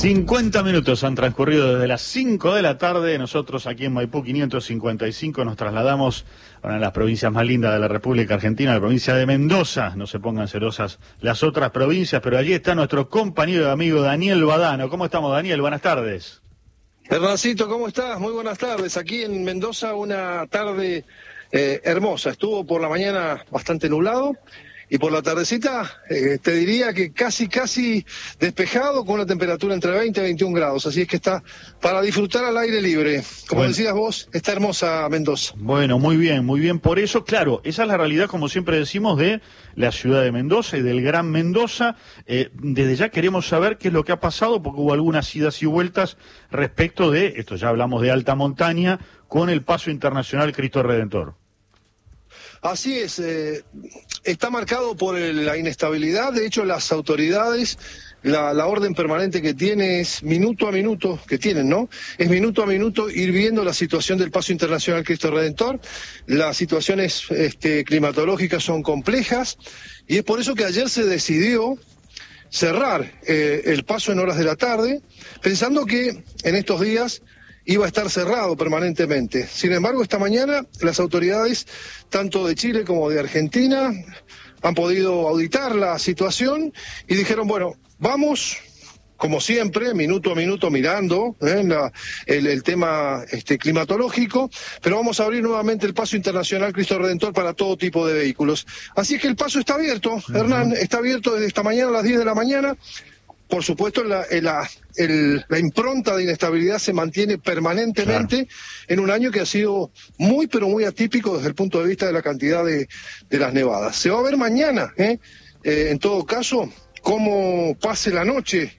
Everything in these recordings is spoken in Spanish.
50 minutos han transcurrido desde las 5 de la tarde. Nosotros aquí en Maipú 555 nos trasladamos a una de las provincias más lindas de la República Argentina, la provincia de Mendoza. No se pongan celosas las otras provincias, pero allí está nuestro compañero y amigo Daniel Badano. ¿Cómo estamos, Daniel? Buenas tardes. Hernancito, ¿cómo estás? Muy buenas tardes. Aquí en Mendoza una tarde hermosa. Estuvo por la mañana bastante nublado y por la tardecita te diría que casi despejado, con una temperatura entre 20 y 21 grados. Así es que está para disfrutar al aire libre. Como decías vos, está hermosa Mendoza. Bueno, muy bien. Por eso, claro, esa es la realidad, como siempre decimos, de la ciudad de Mendoza y del Gran Mendoza. Desde ya queremos saber qué es lo que ha pasado, porque hubo algunas idas y vueltas respecto de, esto ya hablamos de alta montaña, con el Paso Internacional Cristo Redentor. Así es, está marcado por la inestabilidad. De hecho, las autoridades, la orden permanente que tiene es minuto a minuto, que tienen, ¿no? Es minuto a minuto ir viendo la situación del Paso Internacional Cristo Redentor. Las situaciones climatológicas son complejas y es por eso que ayer se decidió cerrar el paso en horas de la tarde, pensando que en estos días iba a estar cerrado permanentemente. Sin embargo, esta mañana las autoridades, tanto de Chile como de Argentina, han podido auditar la situación y dijeron, bueno, vamos, como siempre, minuto a minuto mirando el tema climatológico, pero vamos a abrir nuevamente el Paso Internacional Cristo Redentor para todo tipo de vehículos. Así es que el paso está abierto, Hernán, está abierto desde esta mañana a las 10 de la mañana. Por supuesto, la impronta de inestabilidad se mantiene permanentemente, claro, en un año que ha sido muy, pero muy atípico desde el punto de vista de la cantidad de las nevadas. Se va a ver mañana, en todo caso, cómo pase la noche,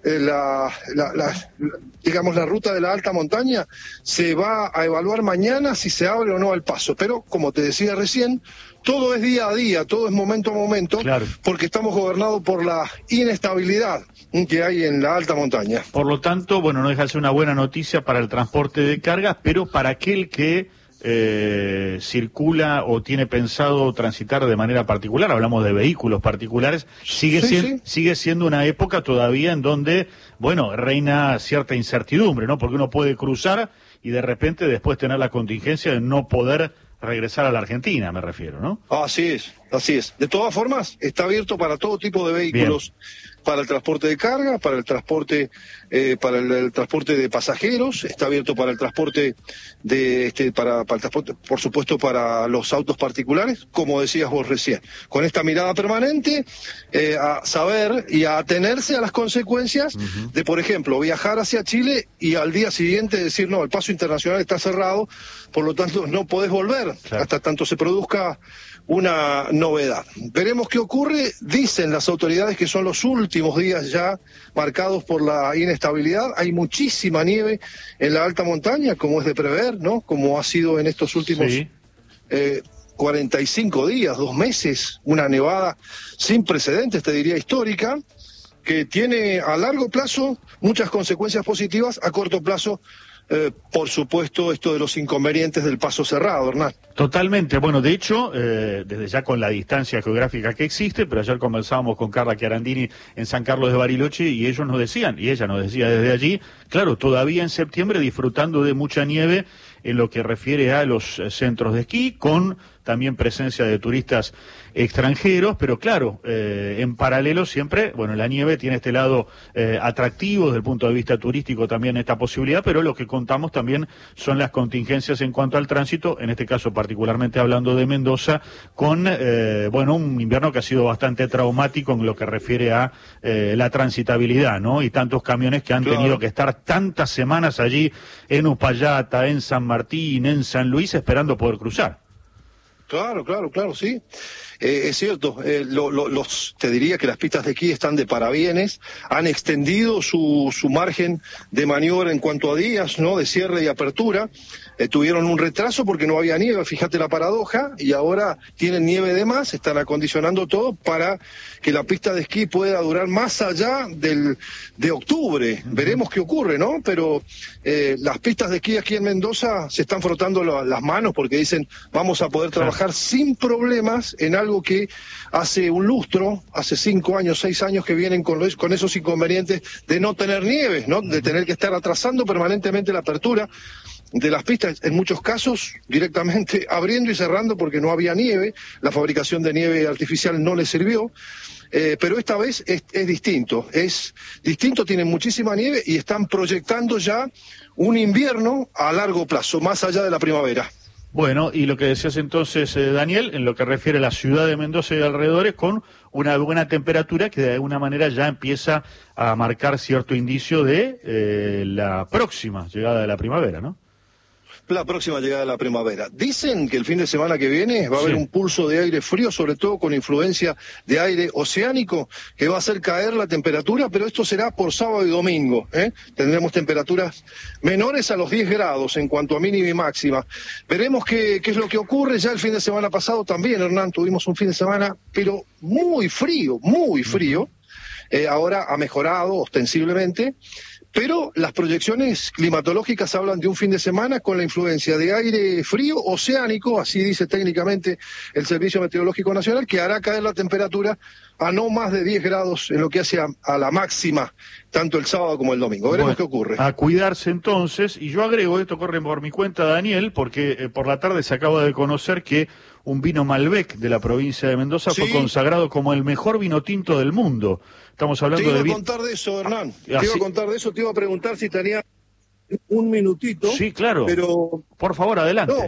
digamos, la ruta de la alta montaña. Se va a evaluar mañana si se abre o no al paso. Pero, como te decía recién, todo es día a día, todo es momento a momento, claro, porque estamos gobernados por la inestabilidad que hay en la alta montaña. Por lo tanto, bueno, no deja de ser una buena noticia para el transporte de cargas, pero para aquel que circula o tiene pensado transitar de manera particular, hablamos de vehículos particulares, sigue siendo una época todavía en donde, bueno, reina cierta incertidumbre, ¿no? Porque uno puede cruzar y de repente después tener la contingencia de no poder regresar a la Argentina, me refiero, ¿no? Así es. De todas formas, está abierto para todo tipo de vehículos. Bien. Para el transporte de carga, para el transporte de pasajeros, está abierto para el transporte para el transporte, por supuesto, para los autos particulares, como decías vos recién. Con esta mirada permanente, a saber y a atenerse a las consecuencias de, por ejemplo, viajar hacia Chile y al día siguiente decir, no, el paso internacional está cerrado, por lo tanto no podés volver, claro, hasta tanto se produzca una novedad. Veremos qué ocurre. Dicen las autoridades que son los últimos días ya marcados por la inestabilidad. Hay muchísima nieve en la alta montaña, como es de prever, ¿no? Como ha sido en estos últimos 45 días, 2 meses, una nevada sin precedentes, te diría histórica, que tiene a largo plazo muchas consecuencias positivas, a corto plazo por supuesto, esto de los inconvenientes del paso cerrado, Hernán. Totalmente. Bueno, de hecho, desde ya con la distancia geográfica que existe, pero ayer conversábamos con Carla Chiarandini en San Carlos de Bariloche y ellos nos decían, y ella nos decía desde allí, claro, todavía en septiembre disfrutando de mucha nieve en lo que refiere a los centros de esquí, con también presencia de turistas extranjeros, pero claro, en paralelo siempre, bueno, la nieve tiene este lado atractivo desde el punto de vista turístico también esta posibilidad, pero lo que contamos también son las contingencias en cuanto al tránsito, en este caso particularmente hablando de Mendoza, con, bueno, un invierno que ha sido bastante traumático en lo que refiere a la transitabilidad, ¿no? Y tantos camiones que han tenido que estar tantas semanas allí en Uspallata, en San Martín, en San Luis, esperando poder cruzar. Claro, sí. Es cierto, te diría que las pistas de esquí están de parabienes, han extendido su margen de maniobra en cuanto a días, ¿no? De cierre y apertura. Tuvieron un retraso porque no había nieve, fíjate la paradoja, y ahora tienen nieve de más, están acondicionando todo para que la pista de esquí pueda durar más allá de octubre. Veremos qué ocurre, ¿no? Pero las pistas de esquí aquí en Mendoza se están frotando las manos porque dicen, vamos a poder trabajar sin problemas en algo salvo que hace un lustro, hace 5 años, 6 años que vienen con esos inconvenientes de no tener nieve, ¿no? De tener que estar atrasando permanentemente la apertura de las pistas, en muchos casos directamente abriendo y cerrando porque no había nieve, la fabricación de nieve artificial no les sirvió, pero esta vez es distinto, tienen muchísima nieve y están proyectando ya un invierno a largo plazo, más allá de la primavera. Bueno, y lo que decías entonces, Daniel, en lo que refiere a la ciudad de Mendoza y alrededores, con una buena temperatura que de alguna manera ya empieza a marcar cierto indicio de la próxima llegada de la primavera, ¿no? La próxima llegada de la primavera. Dicen que el fin de semana que viene va a haber un pulso de aire frío, sobre todo con influencia de aire oceánico, que va a hacer caer la temperatura, pero esto será por sábado y domingo, ¿eh? Tendremos temperaturas menores a los 10 grados en cuanto a mínima y máxima. Veremos qué es lo que ocurre. Ya el fin de semana pasado también, Hernán, tuvimos un fin de semana, pero muy frío, muy frío. Ahora ha mejorado ostensiblemente. Pero las proyecciones climatológicas hablan de un fin de semana con la influencia de aire frío oceánico, así dice técnicamente el Servicio Meteorológico Nacional, que hará caer la temperatura a no más de 10 grados en lo que hace a la máxima, tanto el sábado como el domingo. Veremos qué ocurre. A cuidarse entonces, y yo agrego, esto corre por mi cuenta, Daniel, porque por la tarde se acaba de conocer que un vino Malbec de la provincia de Mendoza fue consagrado como el mejor vino tinto del mundo. Estamos hablando de... Te iba a contar de eso, Hernán. Te iba a contar de eso, te iba a preguntar si tenía un minutito. Sí, claro. Pero... Por favor, adelante. No,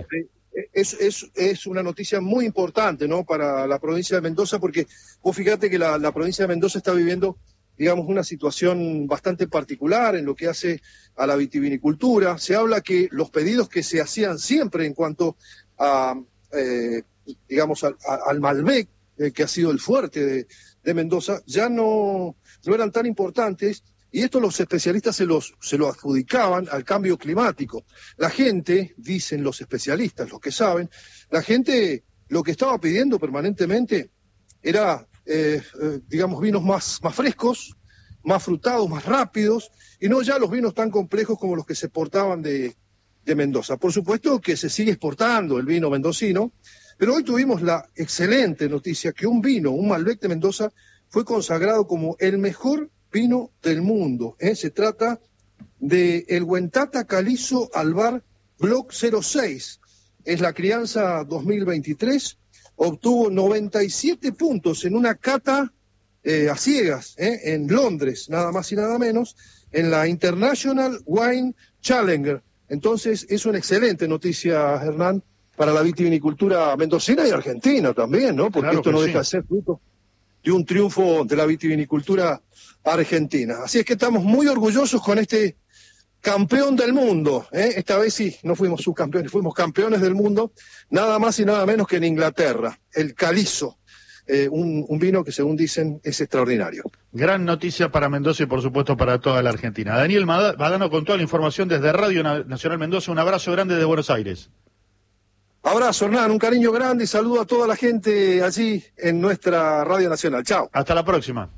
es una noticia muy importante, ¿no?, para la provincia de Mendoza, porque vos fíjate que la provincia de Mendoza está viviendo, digamos, una situación bastante particular en lo que hace a la vitivinicultura. Se habla que los pedidos que se hacían siempre en cuanto a... digamos, al Malbec, que ha sido el fuerte de Mendoza, ya no eran tan importantes, y esto los especialistas se lo adjudicaban al cambio climático. La gente, dicen los especialistas, los que saben, la gente lo que estaba pidiendo permanentemente era, digamos, vinos más frescos, más frutados, más rápidos, y no ya los vinos tan complejos como los que se portaban de Mendoza. Por supuesto que se sigue exportando el vino mendocino, pero hoy tuvimos la excelente noticia que un Malbec de Mendoza, fue consagrado como el mejor vino del mundo. Se trata de el Huentata Calizo Albar Block 06. Es la crianza 2023. Obtuvo 97 puntos en una cata a ciegas en Londres, nada más y nada menos, en la International Wine Challenger. Entonces, es una excelente noticia, Hernán, para la vitivinicultura mendocina y argentina también, ¿no? Porque claro, esto no deja de ser fruto de un triunfo de la vitivinicultura argentina. Así es que estamos muy orgullosos con este campeón del mundo, ¿eh? Esta vez sí, no fuimos subcampeones, fuimos campeones del mundo, nada más y nada menos que en Inglaterra, el Calizo. Un vino que, según dicen, es extraordinario. Gran noticia para Mendoza y, por supuesto, para toda la Argentina. Daniel Badano con toda la información desde Radio Nacional Mendoza. Un abrazo grande de Buenos Aires. Abrazo, Hernán, un cariño grande y saludo a toda la gente allí en nuestra Radio Nacional. Chao. Hasta la próxima.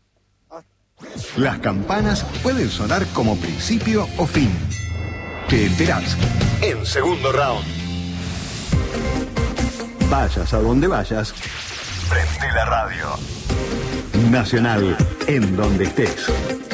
Las campanas pueden sonar como principio o fin. Te enterás en Segundo Round. Vayas a donde vayas, prende la radio. Nacional, en donde estés.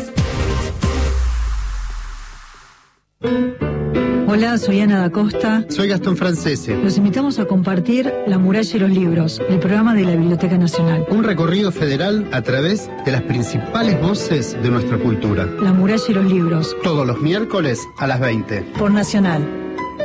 Hola, soy Ana da Costa. Soy Gastón Francese. Los invitamos a compartir La Muralla y los Libros, el programa de la Biblioteca Nacional. Un recorrido federal a través de las principales voces de nuestra cultura. La Muralla y los Libros. Todos los miércoles a las 20. Por Nacional.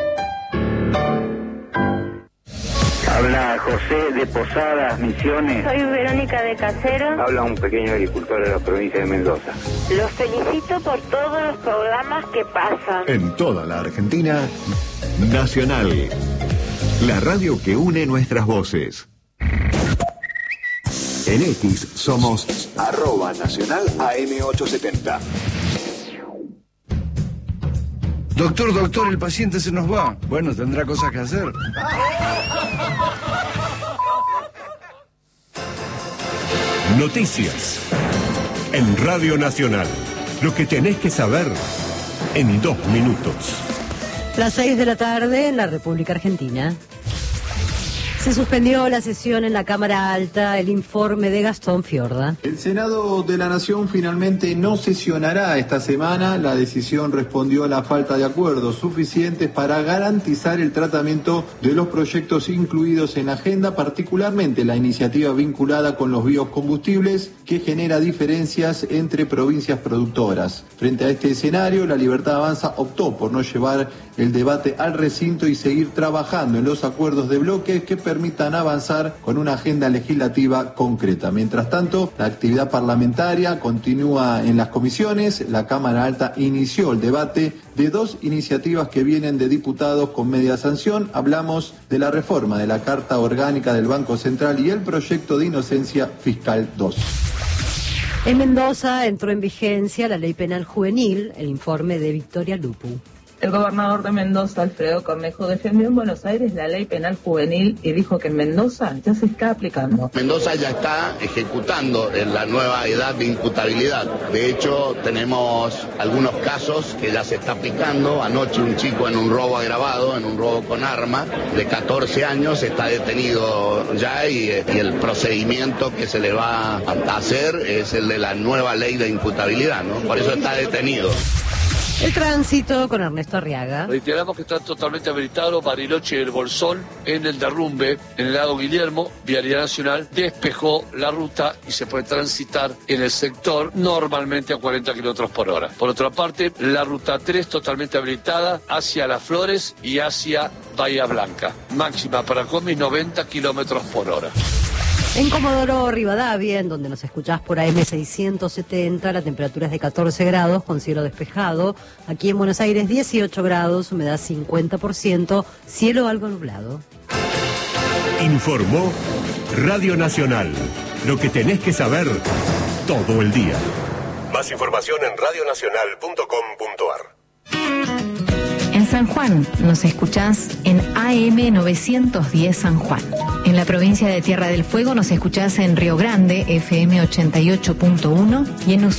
Habla José de Posadas, Misiones. Soy Verónica de Casero. Habla un pequeño agricultor de la provincia de Mendoza. Los felicito por todos los programas que pasan. En toda la Argentina, Nacional. La radio que une nuestras voces. En X somos @Nacional AM870. Doctor, el paciente se nos va. Bueno, tendrá cosas que hacer. Noticias en Radio Nacional. Lo que tenés que saber en 2 minutos. Las 6 de la tarde en la República Argentina. Se suspendió la sesión en la Cámara Alta, el informe de Gastón Fiorda. El Senado de la Nación finalmente no sesionará esta semana. La decisión respondió a la falta de acuerdos suficientes para garantizar el tratamiento de los proyectos incluidos en la agenda, particularmente la iniciativa vinculada con los biocombustibles, que genera diferencias entre provincias productoras. Frente a este escenario, La Libertad Avanza optó por no llevar el debate al recinto y seguir trabajando en los acuerdos de bloque que permitan avanzar con una agenda legislativa concreta. Mientras tanto, la actividad parlamentaria continúa en las comisiones. La Cámara Alta inició el debate de 2 iniciativas que vienen de diputados con media sanción. Hablamos de la reforma de la Carta Orgánica del Banco Central y el proyecto de inocencia fiscal 2. En Mendoza entró en vigencia la Ley Penal Juvenil, el informe de Victoria Lupu. El gobernador de Mendoza, Alfredo Cornejo, defendió en Buenos Aires la ley penal juvenil y dijo que en Mendoza ya se está aplicando. Mendoza ya está ejecutando en la nueva edad de imputabilidad. De hecho, tenemos algunos casos que ya se está aplicando. Anoche un chico en un robo agravado, en un robo con arma, de 14 años, está detenido ya y el procedimiento que se le va a hacer es el de la nueva ley de imputabilidad, ¿no? Por eso está detenido. El tránsito con Ernesto Arriaga. Reiteramos que está totalmente habilitado Bariloche y el Bolsón en el derrumbe en el lado Guillermo. Vialidad Nacional despejó la ruta y se puede transitar en el sector normalmente a 40 kilómetros por hora. Por otra parte, la ruta 3 totalmente habilitada hacia Las Flores y hacia Bahía Blanca. Máxima para Comis 90 kilómetros por hora. En Comodoro Rivadavia, en donde nos escuchás por AM670, la temperatura es de 14 grados con cielo despejado. Aquí en Buenos Aires 18 grados, humedad 50%, cielo algo nublado. Informó Radio Nacional. Lo que tenés que saber todo el día. Más información en radionacional.com.ar. En San Juan nos escuchás en AM910 San Juan. En la provincia de Tierra del Fuego nos escuchás en Río Grande, FM 88.1 y en